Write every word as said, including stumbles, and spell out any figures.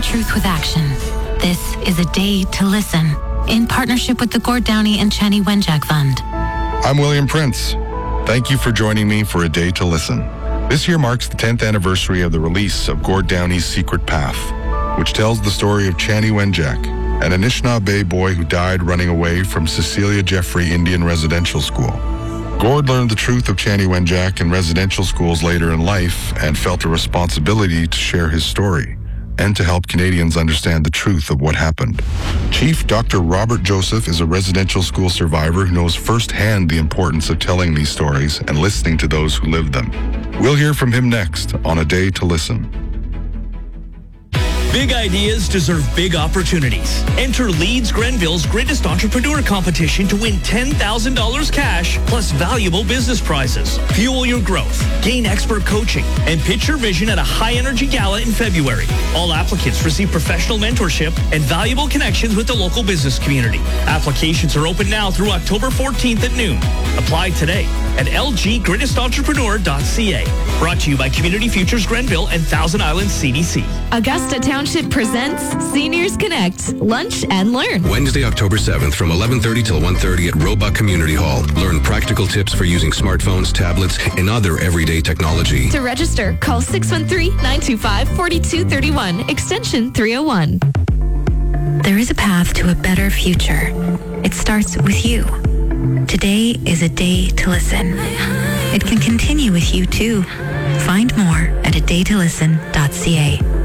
truth with action. This is A Day to Listen, in partnership with the Gord Downey and Chani Wenjack Fund. I'm William Prince. Thank you for joining me for A Day to Listen. This year marks the tenth anniversary of the release of Gord Downey's Secret Path, which tells the story of Chani Wenjack, an Anishinaabe boy who died running away from Cecilia Jeffrey Indian Residential School. Gord learned the truth of Chani Wenjack in residential schools later in life and felt a responsibility to share his story and to help Canadians understand the truth of what happened. Chief Doctor Robert Joseph is a residential school survivor who knows firsthand the importance of telling these stories and listening to those who lived them. We'll hear from him next on A Day to Listen. Big ideas deserve big opportunities. Enter Leeds Grenville's Greatest Entrepreneur Competition to win ten thousand dollars cash plus valuable business prizes. Fuel your growth, gain expert coaching, and pitch your vision at a high-energy gala in February. All applicants receive professional mentorship and valuable connections with the local business community. Applications are open now through October fourteenth at noon. Apply today at l g greatest entrepreneur dot c a. Brought to you by Community Futures Grenville and Thousand Islands C D C. Augusta Township presents Seniors Connect, Lunch and Learn. Wednesday, October seventh from eleven thirty till one thirty at Roebuck Community Hall. Learn practical tips for using smartphones, tablets, and other everyday technology. To register, call six one three, nine two five, four two three one, extension three oh one. There is a path to a better future. It starts with you. Today is a day to listen. It can continue with you too. Find more at a day to listen dot c a.